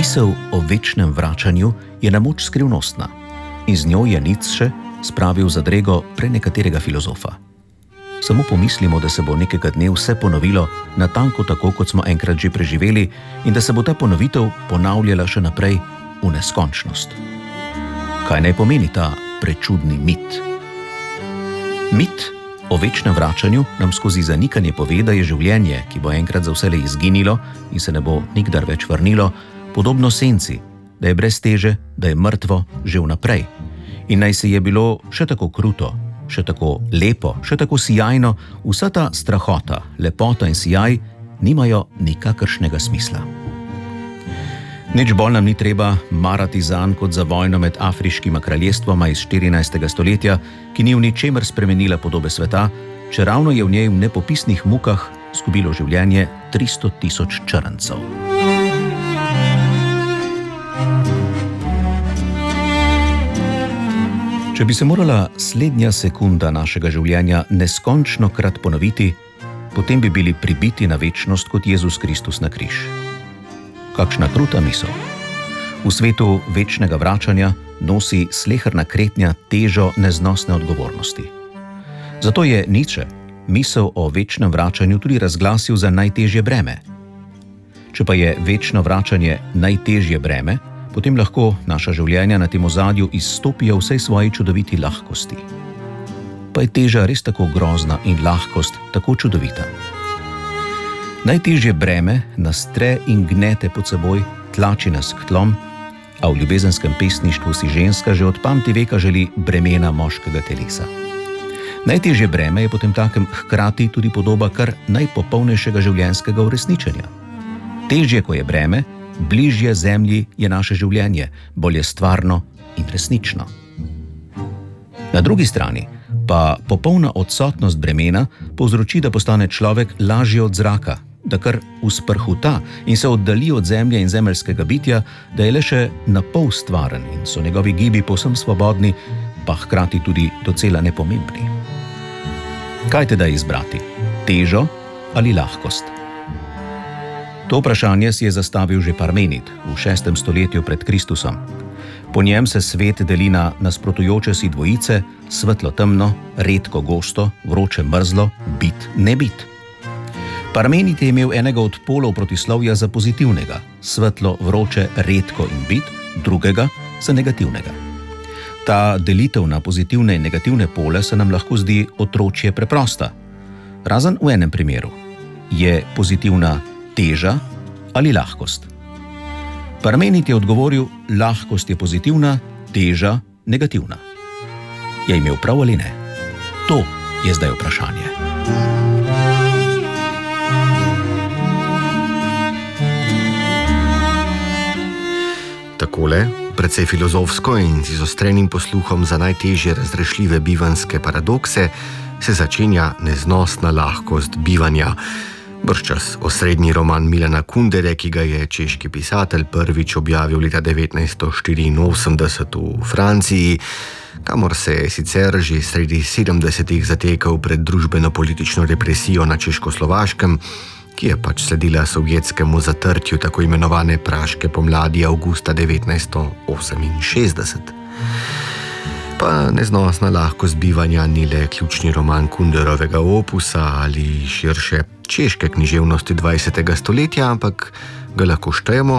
Misel o večnem vračanju je na moč skrivnostna in z njo je Nietzsche spravil zadrego prenekaterega filozofa. Samo pomislimo, da se bo nekega dne vse ponovilo natanko tako, kot smo enkrat že preživeli, in da se bo ta ponovitev ponavljala še naprej v neskončnost. Kaj naj pomeni ta prečudni mit? Mit o večnem vračanju nam skozi zanikanje pove, da je življenje, ki bo enkrat za vselej izginilo in se ne bo nikdar več vrnilo, podobno senci, da je brez teže, da je mrtvo že vnaprej. In naj se je bilo še tako kruto, še tako lepo, še tako sijajno, vsa ta strahota, lepota in sijaj nimajo nikakršnega smisla. Nič bolj nam ni treba marati zanj kot za vojno med afriškima kraljestvoma iz 14. stoletja, ki ni v ničemer spremenila podobe sveta, čeravno je v njej v nepopisnih mukah zgubilo življenje 300.000 črncev. Če bi se morala slednja sekunda našega življenja neskončno krat ponoviti, potem bi bili pribiti na večnost kot Jezus Kristus na križ. Kakšna kruta misel. V svetu večnega vračanja nosi sleherna kretnja težo neznosne odgovornosti. Zato je Nietzsche misel o večnem vračanju tudi razglasil za najtežje breme. Če pa je večno vračanje najtežje breme, potem lahko naša življenja na tem ozadju izstopijo vsej svoji čudoviti lahkosti. Pa je teža res tako grozna in lahkost tako čudovita? Najtežje breme nas tre in gnete pod seboj, tlači nas k tlom, a v ljubezenskem pesništvu si ženska že od pamti veka želi bremena moškega telesa. Najtežje breme je potemtakem hkrati tudi podoba kar najpopolnejšega življenjskega uresničenja. Težje, ko je breme, bližje zemlji je naše življenje, bolj je stvarno in resnično. Na drugi strani pa popolna odsotnost bremena povzroči, da postane človek lažje od zraka, da kar usprhuta in se oddalji od zemlje in zemeljskega bitja, da je le še napol stvaren in so njegovi gibi povsem svobodni, pa hkrati tudi docela nepomembni. Kaj teda izbrati? Težo ali lahkost? To vprašanje si je zastavil že Parmenid v 6. stoletju pred Kristusom. Po njem se svet deli na nasprotujoče si dvojice, svetlo-temno, redko gosto, vroče mrzlo, bit nebit. Parmenid je imel enega od polov protislovja za pozitivnega, svetlo, vroče, redko in bit, drugega za negativnega. Ta delitev na pozitivne in negativne pole se nam lahko zdi otročje preprosta. Razen v enem primeru. Je pozitivna teža ali lahkost? Parmenid je odgovoril, lahkost je pozitivna, teža negativna. Je imel prav ali ne? To je zdaj vprašanje. Takole, precej filozofsko in z izostrenim posluhom za najtežje razrešljive bivanjske paradokse, se začenja neznosna lahkost bivanja. Bržčas osrednji roman Milana Kundere, ki ga je češki pisatelj prvič objavil leta 1984 v Franciji, kamor se je sicer že sredi 70-ih zatekal pred družbeno-politično represijo na Češkoslovaškem, ki je pač sledila sovjetskemu zatrtju tako imenovane praške pomladi avgusta 1968. Pa neznosna lahkost bivanja ni le ključni roman Kunderovega opusa ali širše češke književnosti 20. stoletja, ampak ga lahko štejemo